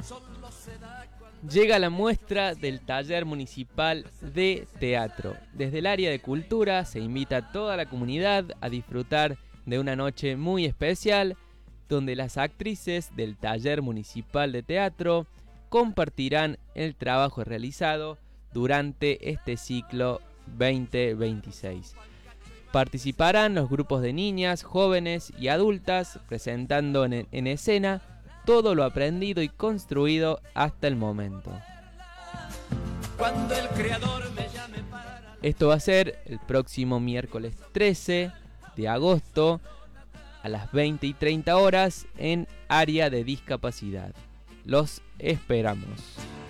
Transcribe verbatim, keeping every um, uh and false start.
Llega la muestra del Taller Municipal de Teatro. Desde el área de cultura se invita a toda la comunidad a disfrutar de una noche muy especial, donde las actrices del Taller Municipal de Teatro compartirán el trabajo realizado durante este ciclo veinte veintiséis. Participarán los grupos de niñas, jóvenes y adultas, presentando en, en escena todo lo aprendido y construido hasta el momento. Cuando el creador me llame para... Esto va a ser el próximo miércoles trece de agosto a las veinte y treinta horas en área de discapacidad. Los esperamos.